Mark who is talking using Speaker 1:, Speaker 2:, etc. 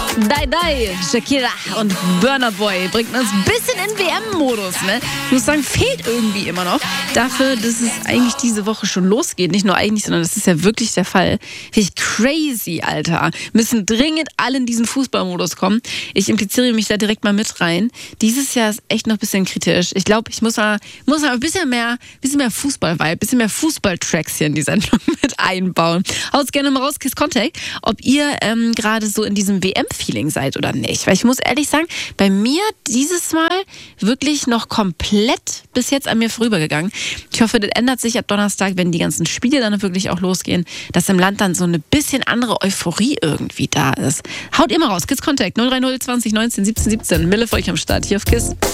Speaker 1: Die, Shakira und Burna Boy bringt uns ein bisschen in WM-Modus, ne? Ich muss sagen, fehlt irgendwie immer noch. Dafür, dass es eigentlich diese Woche schon losgeht. Nicht nur eigentlich, sondern das ist ja wirklich der Fall. Finde ich crazy, Alter. Müssen dringend alle in diesen Fußballmodus kommen. Ich impliziere mich da direkt mal mit rein. Dieses Jahr ist echt noch ein bisschen kritisch. Ich glaube, ich muss mal ein bisschen mehr Fußball-Vibe, ein bisschen mehr Fußball-Tracks hier in die Sendung mit einbauen. Haut gerne mal raus, Kiss Contact, ob ihr gerade so in diesem WM-Feeling seid oder nicht. Weil ich muss ehrlich sagen, bei mir dieses Mal wirklich noch komplett bis jetzt an mir vorübergegangen. Ich hoffe, das ändert sich ab Donnerstag, wenn die ganzen Spiele dann wirklich auch losgehen, dass im Land dann so eine bisschen andere Euphorie irgendwie da ist. Haut ihr mal raus, Kiss Contact 030 20 19 17 17. Mille für euch am Start hier auf Kiss.